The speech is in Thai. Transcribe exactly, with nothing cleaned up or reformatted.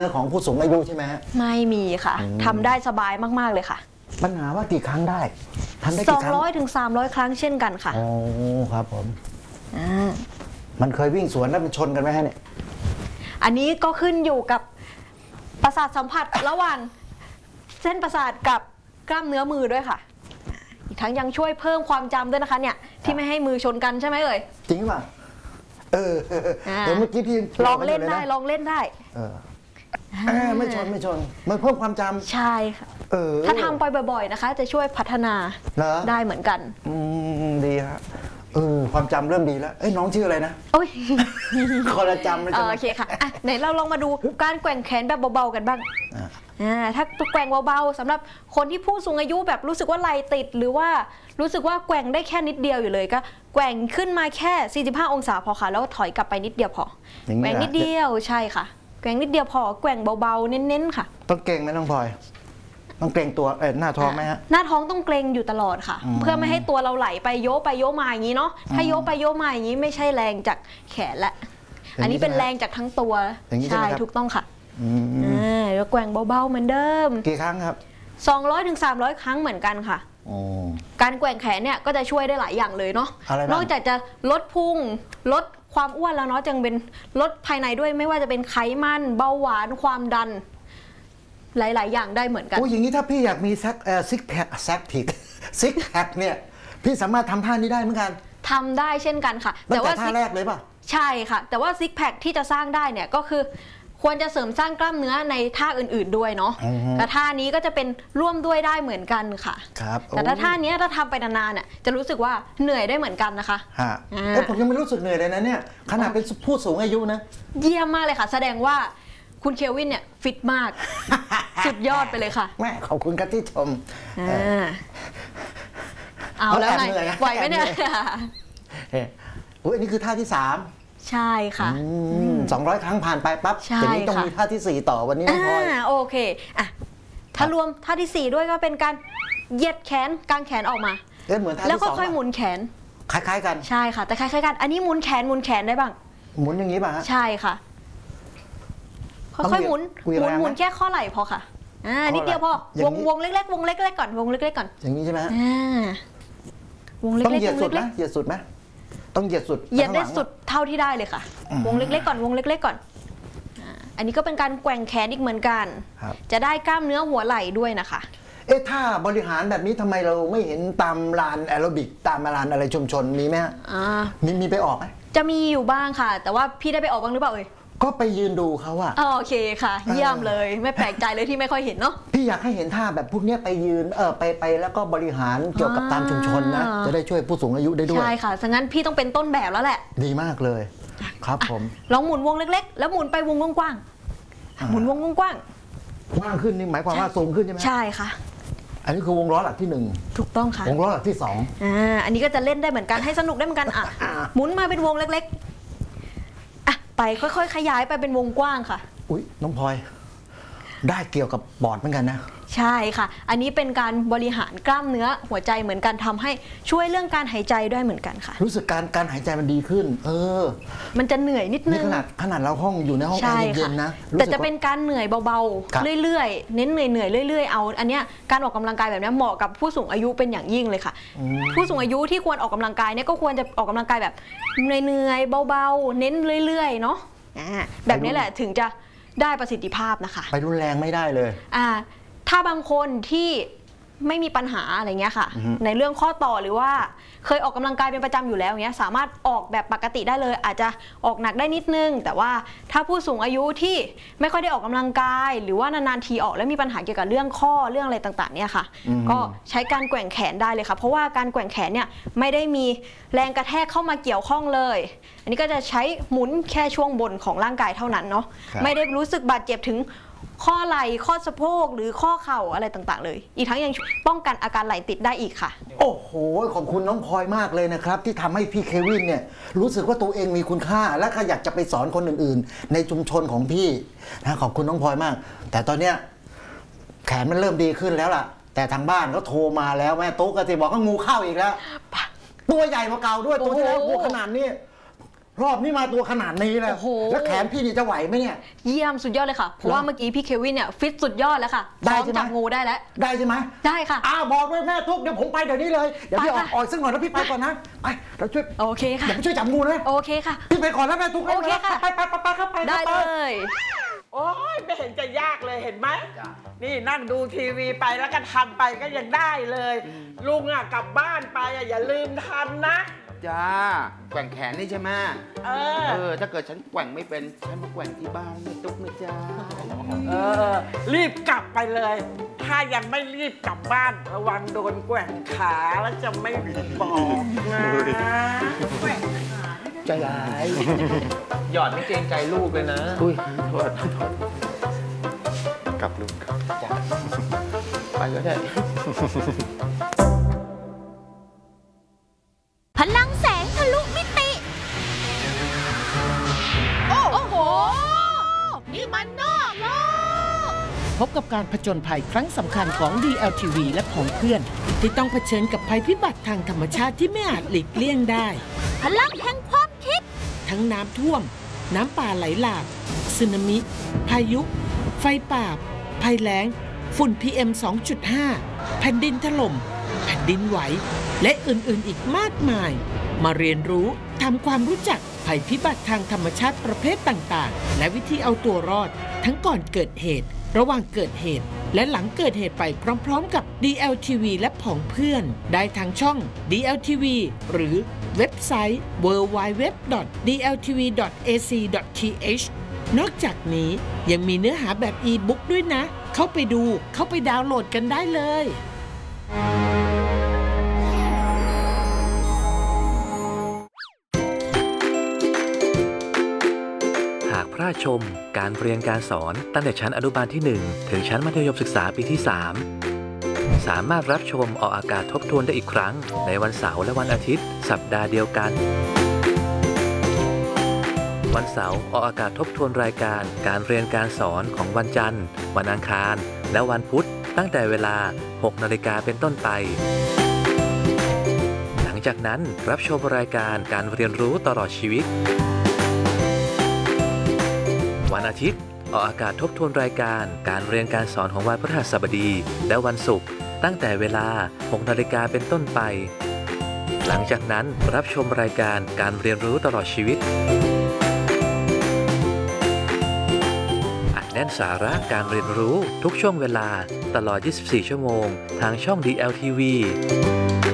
ของผู้สูงอายุใช่ไหมฮะไม่มีค่ะทำได้สบายมากๆเลยค่ะปัญหาว่ากี่ครั้งได้ทำได้กี่ครั้งสองร้อยถึงสามร้อยครั้งเช่นกันค่ะโอ้ครับผมอ่ามันเคยวิ่งสวนแล้วมันชนกันไหมฮะเนี่ยอันนี้ก็ขึ้นอยู่กับประสาทสัมผัสระหว่างเส้นประสาทกับกล้ามเนื้อมือด้วยค่ะอีกทั้งยังช่วยเพิ่มความจำด้วยนะคะเนี่ยที่ไม่ให้มือชนกันใช่ไหมเอ่ยจริงป่ะเออเดี๋ยวเมื่อกี้พี่ลองเล่นได้ลองเล่นได้เออไม่ชนไม่ชนมันเพิ่มความจำใช่ค่ะเออถ้าทำไปบ่อยๆนะคะจะช่วยพัฒนาได้เหมือนกันอืมดีฮะเออความจำเริ่มดีแล้วเอ้ยน้องชื่ออะไรนะโอ้ยคนละจำเลยใช่ไหมโอเคค่ะอ่ะไหนเราลองมาดูการแกว่งแขนแบบเบาๆกันบ้างอ่าถ้าแกว่งเบาๆสำหรับคนที่ผู้สูงอายุแบบรู้สึกว่าไหล่ติดหรือว่ารู้สึกว่าแกว่งได้แค่นิดเดียวอยู่เลยก็แกว่งขึ้นมาแค่สี่สิบห้าองศาพอค่ะแล้วถอยกลับไปนิดเดียวพอแกว่งนิดเดียวใช่ค่ะแกว่งนิดเดียวพอแกว่งเบาๆเน้นๆค่ะต้องเก่งไหมน้องพลอยต้องเกรงตัวเออหน้าท้องไหมฮะหน้าท้องต้องเกรงอยู่ตลอดค่ะเพื่อไม่ให้ตัวเราไหลไปโยกไปโยกมาอย่างนี้เนาะถ้าโยกไปโยกมาอย่างนี้ไม่ใช่แรงจากแขนละอันนี้เป็นแรงจากทั้งตัวใช่ถูกต้องค่ะอ่าแล้วแกว่งเบาๆเหมือนเดิมกี่ครั้งครับสองร้อยถึงสามร้อยครั้งเหมือนกันค่ะการแกว่งแขนเนี่ยก็จะช่วยได้หลายอย่างเลยเนาะนอกจากจะลดพุงลดความอ้วนแล้วเนาะยังเป็นลดภายในด้วยไม่ว่าจะเป็นไขมันเบาหวานความดันหลายๆอย่างได้เหมือนกันโอ้ยอย่างนี้ถ้าพี่อยากมีซักเอ่อซิกแพคแซกพิกซิกแพคเนี่ยพี่สามารถทำท่านี้ได้เหมือนกันทำได้เช่นกันค่ะแต่ว่าท่าแรกเลยป่ะใช่ค่ะแต่ว่าซิกแพคที่จะสร้างได้เนี่ยก็คือควรจะเสริมสร้างกล้ามเนื้อในท่าอื่นๆด้วยเนาะแต่ท่านี้ก็จะเป็นร่วมด้วยได้เหมือนกันค่ะครับแต่ถ้าท่านี้ถ้าทำไปนานๆเนี่ยจะรู้สึกว่าเหนื่อยได้เหมือนกันนะคะฮะเอ้ผมยังไม่รู้สึกเหนื่อยเลยนะเนี่ยขนาดเป็นผู้สูงอายุนะเยี่ยมมากเลยค่ะแสดงว่าคุณเควินเนี่ยฟิตมากสุดยอดไปเลยค่ะแม่ขอบคุณครับที่ชมเอาแล้วไงไหวไหมเนี่ยอุ้ยอันนี้คือท่าที่สามใช่ค่ะสองร้อยครั้งผ่านไปปั๊บทีนี้ต้องมีท่าที่สี่ต่อวันนี้น้องพลอยโอเคอ่ะถ้ารวมท่าที่สี่ด้วยก็เป็นการเหยียดแขนกางแขนออกมาแล้วก็ค่อยหมุนแขนคล้ายๆกันใช่ค่ะแต่คล้ายๆกันอันนี้หมุนแขนหมุนแขนได้บ้างหมุนอย่างนี้ป่ะใช่ค่ะค่อยๆหมุนหมุนหมุนแค่ข้อไหล่พอค่ะอ่านิดเดียวพอวงวงเล็กๆวงเล็กๆก่อนวงเล็กๆก่อนอย่างนี้ใช่ไหมอ่าวงเล็กๆต้องเหยียดสุดนะเหยียดสุดไหมต้องเหยียดสุดเหยียดได้สุดเท่าที่ได้เลยค่ะวงเล็กๆก่อนวงเล็กๆก่อนอันนี้ก็เป็นการแกว่งแขนอีกเหมือนกันจะได้กล้ามเนื้อหัวไหล่ด้วยนะคะเอ๊ะถ้าบริหารแบบนี้ทำไมเราไม่เห็นตามลานแอโรบิกตามลานอะไรชุมชนมีไหมมีมีไปออกไหมจะมีอยู่บ้างค่ะแต่ว่าพี่ได้ไปออกบ้างหรือเปล่าเอ่ยก็ไปยืนดูเขาอะโอเคค่ะเยี่ยมเลยไม่แปลกใจเลยที่ไม่ค่อยเห็นเนาะพี่อยากให้เห็นท่าแบบพวกนี้ไปยืนเออไปไปแล้วก็บริหารเกี่ยวกับตามชุมชนนะจะได้ช่วยผู้สูงอายุได้ด้วยใช่ค่ะฉะนั้นพี่ต้องเป็นต้นแบบแล้วแหละดีมากเลยครับผมลองหมุนวงเล็กๆแล้วหมุนไปวงกว้างๆหมุนวงกว้างกว้างขึ้นนี่หมายความว่าสูงขึ้นใช่ไหมใช่ค่ะอันนี้คือวงล้อหลักที่หนึ่งถูกต้องค่ะวงล้อหลักที่สองอ่าอันนี้ก็จะเล่นได้เหมือนกันให้สนุกได้เหมือนกันอ่ะหมุนมาเป็นวงเล็กๆไปค่อยๆขยายไปเป็นวงกว้างค่ะอุ๊ยน้องพลอยได้เกี่ยวกับปอดเหมือนกันนะใช่ค่ะอันนี้เป็นการบริหารกล้ามเนื้อหัวใจเหมือนกันทำให้ช่วยเรื่องการหายใจด้วยเหมือนกันค่ะรู้สึกการการหายใจมันดีขึ้นเออมันจะเหนื่อยนิดนึงขนาดขนาดเราห้องอยู่ในห้องแอร์เย็นๆนะแต่จะเป็นการเหนื่อยเบาๆเรื่อยๆเน้นเหนื่อยๆเรื่อยๆเอาอันเนี้ยการออกกำลังกายแบบนี้เหมาะกับผู้สูงอายุเป็นอย่างยิ่งเลยค่ะผู้สูงอายุที่ควรออกกำลังกายเนี่ยก็ควรจะออกกำลังกายแบบเหนื่อยๆเบาๆเน้นเรื่อยๆเนาะแบบนี้แหละถึงจะได้ประสิทธิภาพนะคะไปรุนแรงไม่ได้เลยอ่าถ้าบางคนที่ไม่มีปัญหาอะไรเงี้ยค่ะในเรื่องข้อต่อหรือว่าเคยออกกำลังกายเป็นประจำอยู่แล้วเงี้ยสามารถออกแบบปกติได้เลยอาจจะออกหนักได้นิดนึงแต่ว่าถ้าผู้สูงอายุที่ไม่ค่อยได้ออกกำลังกายหรือว่านานๆทีออกแล้วมีปัญหาเกี่ยวกับเรื่องข้อเรื่องอะไรต่างๆเนี่ยค่ะก็ใช้การแกว่งแขนได้เลยค่ะเพราะว่าการแกว่งแขนเนี่ยไม่ได้มีแรงกระแทกเข้ามาเกี่ยวข้องเลยอันนี้ก็จะใช้หมุนแค่ช่วงบนของร่างกายเท่านั้นเนาะไม่ได้รู้สึกบาดเจ็บถึงข้อไหล่ข้อสะโพกหรือข้อเข่าอะไรต่างๆเลยอีกทั้งยังป้องกันอาการไหล่ติดได้อีกค่ะโอ้โหขอบคุณน้องพลอยมากเลยนะครับที่ทำให้พี่เควินเนี่ยรู้สึกว่าตัวเองมีคุณค่าและก็อยากจะไปสอนคนอื่นๆในชุมชนของพี่นะขอบคุณน้องพลอยมากแต่ตอนเนี้ยแขนมันเริ่มดีขึ้นแล้วล่ะแต่ทางบ้านก็โทรมาแล้วแม่ตุ๊กก็จะบอกว่างูเข้าอีกแล้วตัวใหญ่กว่าเก่าด้วยตัวที่แล้วงูขนาดนี้รอบนี้มาตัวขนาดนี้แล้วโอ้โหแล้วแขนพี่นี่จะไหวไหมเนี่ยเยี่ยมสุดยอดเลยค่ะ เพราะว่าเมื่อกี้พี่เควินเนี่ยฟิตสุดยอดแล้วค่ะได้ซ้อมใช่ไหมจับงูได้แล้วได้ใช่ไหมได้ค่ะอ้าวบอกด้วยแม่ทุกเดี๋ยวผมไปเดี๋ยวนี้เลยเดี๋ยวพี่อไปอกค่ะออกสักหน่อยแล้วพี่ไปก่อนนะไปเราช่วยโอเคค่ะเดี๋ยวไปช่วยจับงูนะโอเคค่ะพี่ไปก่อนแล้วแม่ทุกโอเคค่ะไปไปไปไปครับไปได้ไปเลยโอ้ยไม่เห็นจะยากเลยเห็นไหมนี่นั่งดูทีวีไปแล้วก็ทำไปก็ยังได้เลย ลุงอ่ะกลับบ้านไปอ่ะอย่าลืมทำนะจ้าแกว่งแขนนี่ใช่ไหมเออเออถ้าเกิดฉันแกว่งไม่เป็นฉันมาแกว่งที่บ้านไม่ตุ๊กนะจ้าเออ รีบกลับไปเลย ถ้ายังไม่รีบกลับบ้านระวังโดนแกว่งขาแล้วจะไม่บอกนะแกว่งขาใจร้ายหยอดไม่เกรงใจลูกเลยนะอุ้ยโทษโทษกลับลูกครับจ้าไปก็ได้พลังแสงทะลุมิติ โอ้โห นี่มันนอกโลกพบกับการผจญภัยครั้งสำคัญของ ดี แอล ที วี และของเพื่อน ที่ต้องเผชิญกับภัยพิบัติทางธรรมชาติที่ไม่อาจหลีกเลี่ยงได้พลังแห่งความคิดทั้งน้ำท่วม น้ำป่าไหลหลากสึนามิ พายุ ไฟป่า ภัยแล้ง ฝุ่น พี เอ็ม สองจุดห้า แผ่นดินถล่ม แผ่นดินไหว และอื่น ๆ อีกมากมาย มาเรียนรู้ทำความรู้จักภัยพิบัติทางธรรมชาติประเภทต่าง ๆ และวิธีเอาตัวรอด ทั้งก่อนเกิดเหตุ ระหว่างเกิดเหตุ และหลังเกิดเหตุไปพร้อม ๆ กับ ดี แอล ที วี และผองเพื่อน ได้ทางช่อง ดี แอล ที วี หรือเว็บไซต์ ดับเบิลยู ดับเบิลยู ดับเบิลยู ดอท ดี แอล ที วี ดอท เอ ซี ดอท ที เอช นอกจากนี้ยังมีเนื้อหาแบบอีบุ๊กด้วยนะ เข้าไปดู เข้าไปดาวน์โหลดกันได้เลยหากพลาดชมการเรียนการสอนตั้งแต่ชั้นอนุบาลที่ หนึ่ง ถึงชั้นมัธยมศึกษาปีที่ สาม สามารถรับชมออกอากาศทบทวนได้อีกครั้งในวันเสาร์และวันอาทิตย์ สัปดาห์เดียวกัน วันเสาร์ออกอากาศทบทวนรายการการเรียนการสอนของวันจันทร์ วันอังคาร และวันพุธตั้งแต่เวลา หกนาฬิกาเป็นต้นไป หลังจากนั้นรับชมรายการการเรียนรู้ตลอดชีวิต วันอาทิตย์ออกอากาศทบทวนรายการการเรียนการสอนของวันพฤหัสบดีและวันศุกร์ตั้งแต่เวลา หกนาฬิกาเป็นต้นไป หลังจากนั้นรับชมรายการการเรียนรู้ตลอดชีวิตอัดแน่นสาระการเรียนรู้ทุกช่วงเวลาตลอด ยี่สิบสี่ ชั่วโมงทางช่อง ดี แอล ที วี